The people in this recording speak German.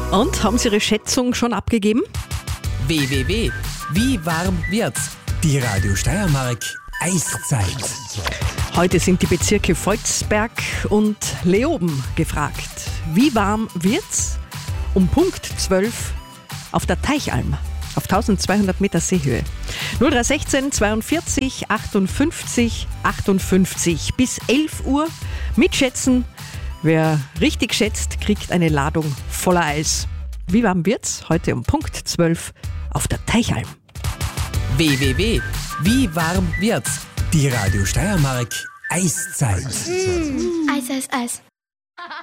Und, haben Sie Ihre Schätzung schon abgegeben? www. Wie warm wird's? Die Radio Steiermark Eiszeit. Heute sind die Bezirke Volzberg und Leoben gefragt. Wie warm wird's? Um Punkt 12 auf der Teichalm, auf 1200 Meter Seehöhe. 0316 42 58 58 bis 11 Uhr mitschätzen. Wer richtig schätzt, kriegt eine Ladung voller Eis. Wie warm wird's? Heute um Punkt 12 auf der Teichalm. www. Wie warm wird's? Die Radio Steiermark Eiszeit. Eis, Eis, Eis.